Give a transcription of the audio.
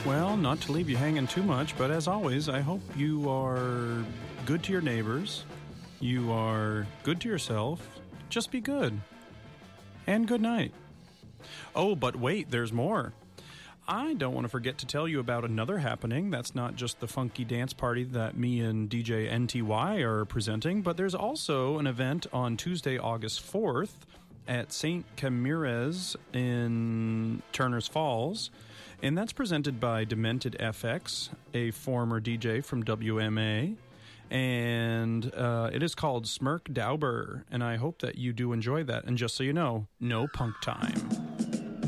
Well, not to leave you hanging too much, but as always, I hope you are good to your neighbors. You are good to yourself. Just be good. And good night. Oh, but wait, there's more. I don't want to forget to tell you about another happening. That's not just the funky dance party that me and DJ NTY are presenting, but there's also an event on Tuesday, August 4th at St. Camires in Turner's Falls, and that's presented by Demented FX, a former DJ from WMA, and it is called Smirk Dauber, and I hope that you do enjoy that. And just so you know, no punk time.